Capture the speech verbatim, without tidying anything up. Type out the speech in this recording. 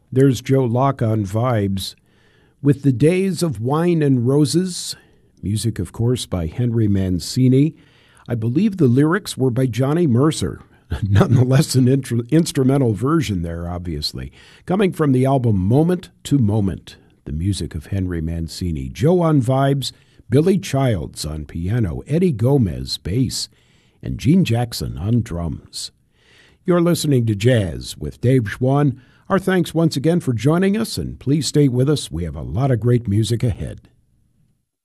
There's Joe Locke on Vibes with The Days of Wine and Roses. Music, of course, by Henry Mancini. I believe the lyrics were by Johnny Mercer. Nonetheless, an intro- instrumental version there, obviously. Coming from the album Moment to Moment, the music of Henry Mancini. Joe on Vibes, Billy Childs on piano, Eddie Gomez, bass, and Gene Jackson on drums. You're listening to Jazz with Dave Schwann. Our thanks once again for joining us, and please stay with us. We have a lot of great music ahead.